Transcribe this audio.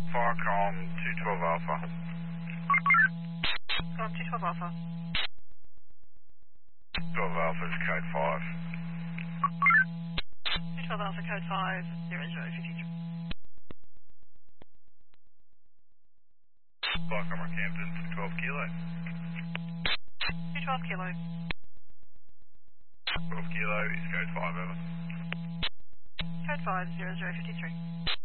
Firecom 212 Alpha. Com 212 Alpha. 12 Alpha is code 5. 212 Alpha, code 5, 0053. Firecom Rockhampton 12 Kilo. 212 Kilo. 12 Kilo is code 5, over. Code 5, 0053.